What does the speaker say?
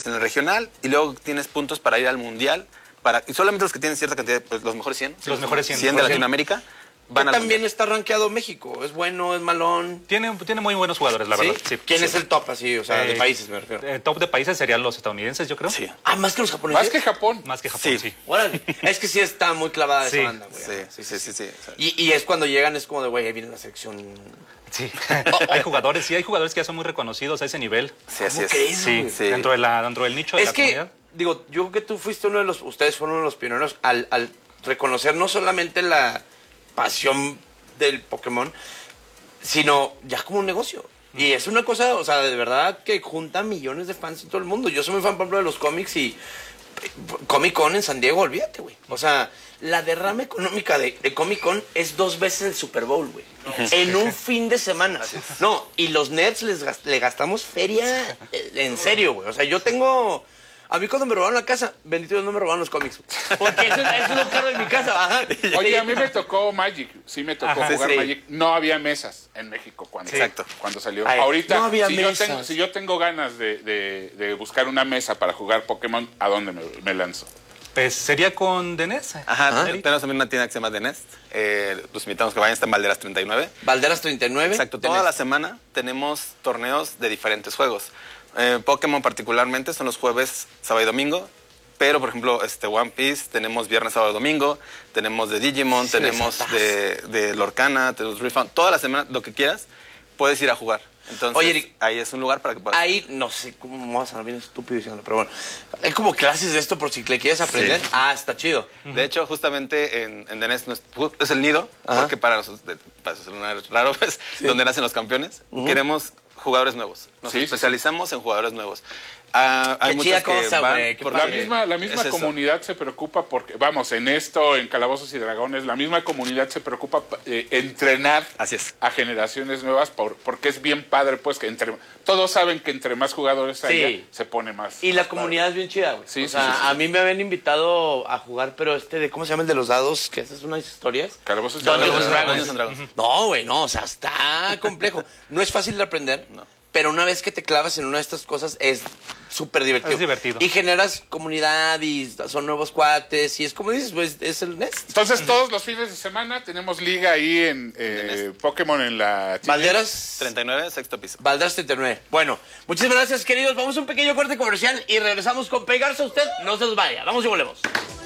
en el regional y luego tienes puntos para ir al mundial. Y solamente los que tienen cierta cantidad, pues los mejores 100. Los mejores 100. 100 de Latinoamérica. Van también está rankeado México. ¿Es bueno, es malón? Tiene muy buenos jugadores, la verdad. Sí. ¿Quién es el top así? O sea, de países me refiero. El top de países serían los estadounidenses, yo creo. Sí. ¿Más que los japoneses? Más que Japón. Más que Japón, sí. Órale. Es que sí está muy clavada esa banda, güey. Sí. Y es cuando llegan, es como de, güey, ahí viene la selección. Sí. Hay jugadores que ya son muy reconocidos a ese nivel. Sí, así es. Sí. Dentro del nicho de la comunidad. Digo, yo creo que tú fuiste ustedes fueron uno de los pioneros al reconocer no solamente la pasión del Pokémon, sino ya como un negocio. Y es una cosa, o sea, de verdad que junta millones de fans en todo el mundo. Yo soy muy fan, por ejemplo, de los cómics y Comic Con en San Diego, olvídate, güey. O sea, la derrama económica de Comic Con es 2 veces el Super Bowl, güey. En un fin de semana. No, y los nerds le gastamos feria en serio, güey. O sea, yo tengo... A mí cuando me robaron la casa, bendito Dios, no me robaron los cómics. Porque eso es lo caro de mi casa. Ajá. Oye, a mí me tocó Magic. Sí me tocó jugar Magic. No había mesas en México cuando salió. Ahorita, no había mesas. Si yo tengo ganas de buscar una mesa para jugar Pokémon, ¿a dónde me lanzo? Pues sería con The Nest. Ajá, tenemos también una tienda que se llama The Nest. Los invitamos que vayan, está en Valderas 39. Valderas 39. Exacto, toda la semana tenemos torneos de diferentes juegos. Pokémon particularmente son los jueves, sábado y domingo. Pero, por ejemplo, One Piece, tenemos viernes, sábado y domingo. Tenemos de Digimon, tenemos de Lorcana, tenemos Refund. Toda la semana, lo que quieras, puedes ir a jugar. Entonces, oye, Eric, ahí es un lugar para que puedas... Ahí, no sé cómo me voy a sonar bien estúpido diciendo, pero bueno. Hay como clases de esto por si le quieres aprender. Sí. Está chido. De hecho, justamente en The Nest es el nido, porque para sonar raro, pues, donde nacen los campeones. Queremos jugadores nuevos. Nos especializamos en jugadores nuevos. Hay muchos que van por la misma comunidad se preocupa porque, vamos, en Calabozos y Dragones, la misma comunidad se preocupa entrenar a generaciones nuevas porque es bien padre, pues, que todos saben que entre más jugadores haya, se pone más. Y la comunidad es bien chida, güey. A mí me habían invitado a jugar, pero ¿cómo se llama el de los dados? Que haces unas historias. Calabozos y Dragones. No, güey, no, o sea, está complejo. No es fácil de aprender. No. Pero una vez que te clavas en una de estas cosas es súper divertido. Es divertido. Y generas comunidad y son nuevos cuates y es como dices, pues es el Nest. Entonces todos los fines de semana tenemos liga ahí en Pokémon en la... Valderas 39, sexto piso. Valderas 39. Bueno, muchísimas gracias, queridos. Vamos a un pequeño corte comercial y regresamos con Pegarse a Usted. No se nos vaya. Vamos y volvemos.